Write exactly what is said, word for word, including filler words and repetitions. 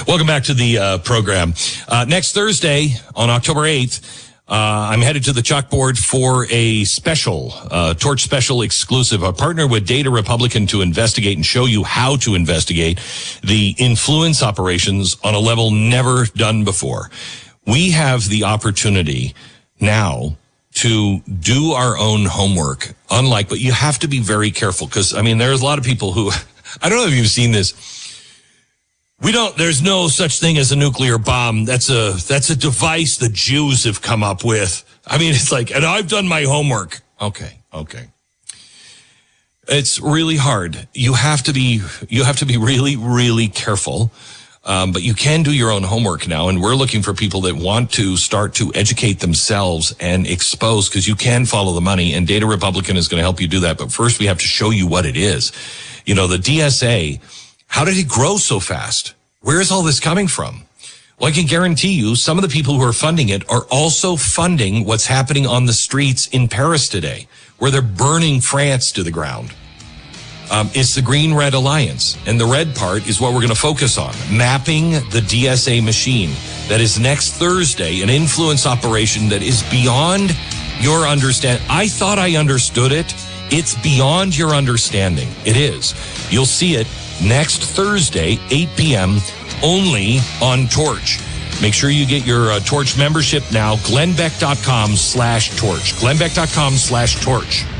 Welcome back to the uh, program. Uh, next Thursday, on October eighth, uh, I'm headed to the chalkboard for a special, uh, Torch Special exclusive. A partner with Data Republican to investigate and show you how to investigate the influence operations on a level never done before. We have the opportunity now to do our own homework, unlike, but you have to be very careful because, I mean, there's a lot of people who, I don't know if you've seen this. We don't, there's no such thing as a nuclear bomb. That's a, that's a device the Jews have come up with. I mean, it's like, and I've done my homework. Okay. Okay. It's really hard. You have to be, you have to be really, really careful. Um, but you can do your own homework now. And we're looking for people that want to start to educate themselves and expose, because you can follow the money, and Data Republican is going to help you do that. But first we have to show you what it is. You know, the D S A, how did it grow so fast? Where is all this coming from? Well, I can guarantee you some of the people who are funding it are also funding what's happening on the streets in Paris today, where they're burning France to the ground. Um, it's the Green-Red Alliance, and the red part is what we're going to focus on, mapping the D S A machine. That is next Thursday, an influence operation that is beyond your understanding. I thought I understood it. It's beyond your understanding. It is. You'll see it next Thursday, eight p.m., only on Torch. Make sure you get your uh, Torch membership now, glenn beck dot com slash torch. glenn beck dot com slash torch.